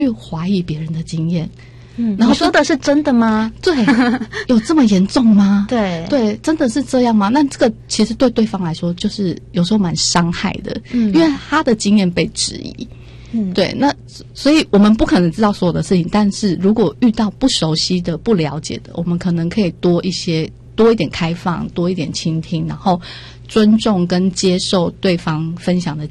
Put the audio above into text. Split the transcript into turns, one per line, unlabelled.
去怀疑别人的经验。
然后说的是真的吗？
对，有这么严重吗？
对，
真的是这样吗？那这个其实对对方来说，就是有时候蛮伤害的，因为他的经验被质疑。对，那所以我们不可能知道所有的事情，但是如果遇到不熟悉的、不了解的，我们可能可以多一点开放，多一点倾听，然后尊重跟接受对方分享的